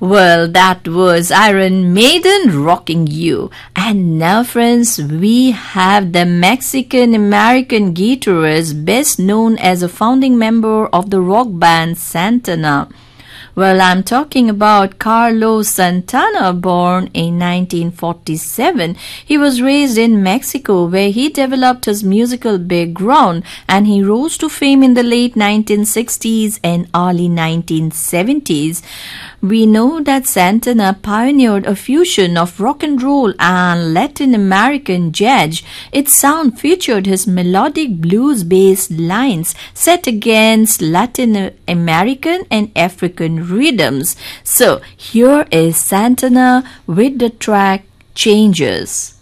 Well, that was Iron Maiden rocking you. And now, friends, we have the Mexican-American guitarist best known as a founding member of the rock band Santana. Well, I'm talking about Carlos Santana, born in 1947. He was raised in Mexico, where he developed his musical background, and he rose to fame in the late 1960s and early 1970s. We know that Santana pioneered a fusion of rock and roll and Latin American jazz. Its sound featured his melodic blues-based lines set against Latin American and African rhythms. So here is Santana with the track Changes.